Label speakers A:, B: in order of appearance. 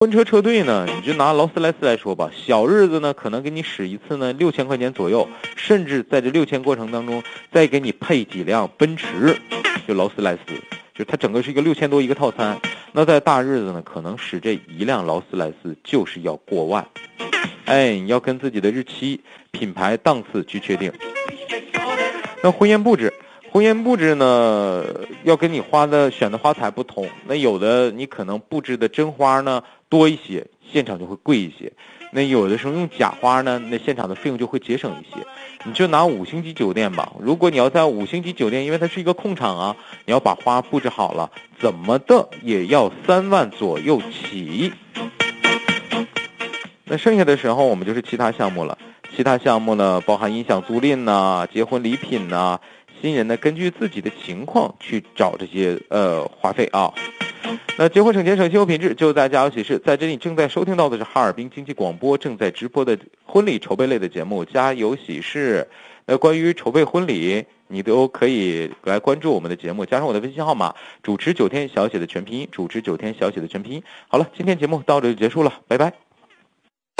A: 婚车车队呢，你就拿劳斯莱斯来说吧，小日子呢可能给你使一次呢6000块钱左右，甚至在这6000过程当中再给你配几辆奔驰，就劳斯莱斯，就它整个是一个6000多一个套餐。那在大日子呢，可能使这一辆劳斯莱斯就是要过万。哎，你要跟自己的日期、品牌、档次去确定。那婚宴布置呢，要跟你选的花材不同。那有的你可能布置的真花呢多一些，现场就会贵一些。那有的时候用假花呢，那现场的费用就会节省一些。你就拿5星级酒店吧，如果你要在5星级酒店，因为它是一个空场啊，你要把花布置好了，怎么的也要3万左右起。那剩下的时候我们就是其他项目了。其他项目呢，包含音响租赁呐、结婚礼品呐，新人呢根据自己的情况去找这些花费啊。那结婚省钱省心有品质，就在家有喜事。在这里正在收听到的是哈尔滨经济广播正在直播的婚礼筹备类的节目《家有喜事》。关于筹备婚礼，你都可以来关注我们的节目，加上我的微信号码，主持9天小写的全拼音，主持9天小写的全拼音。好了，今天节目到这就结束了，拜拜。